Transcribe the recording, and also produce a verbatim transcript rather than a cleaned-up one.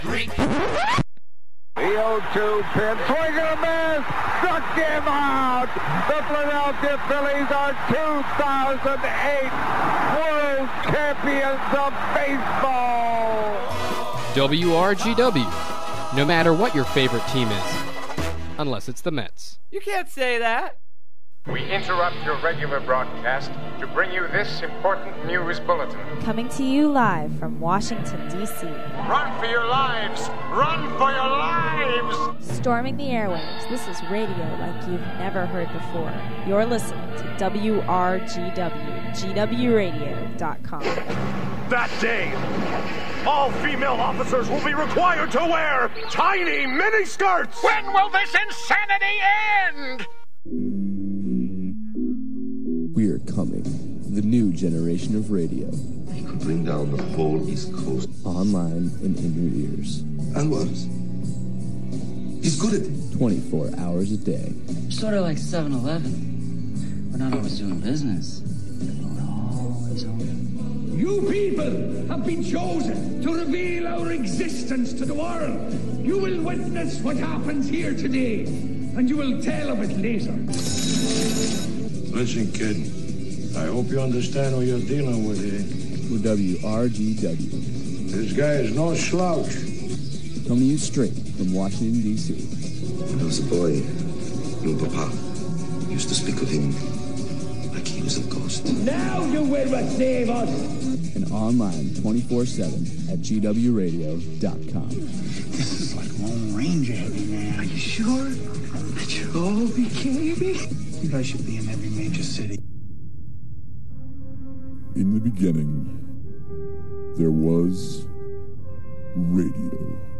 The oh two pin, swing and a miss, struck him out. The Philadelphia Phillies are two thousand eight World Champions of Baseball. W R G W. No matter what your favorite team is, unless it's the Mets. You can't say that. We interrupt your regular broadcast to bring you this important news bulletin. Coming to you live from Washington, D C Run for your lives! Run for your lives! Storming the airwaves, this is radio like you've never heard before. You're listening to W R G W, G W radio dot com. That day, all female officers will be required to wear tiny miniskirts! When will this insanity end? We are coming. The new generation of radio. He could bring down the whole East Coast. Online and in your ears. And worse. He's good at it. twenty-four hours a day. Sort of like seven eleven. We're not always doing business, but we're always open. You people have been chosen to reveal our existence to the world. You will witness what happens here today, and you will tell of it later. Listen, kid, I hope you understand what you're dealing with here. With W R G W. This guy is no slouch. Coming to you straight from Washington, D C When I was a boy, your papa used to speak of him like he was a ghost. Now you will receive us. And online twenty-four seven at G W radio dot com. This is like Lone Ranger heavy, man. Are you sure that you'll all be caving? You guys should be in every major city. In the beginning, there was radio.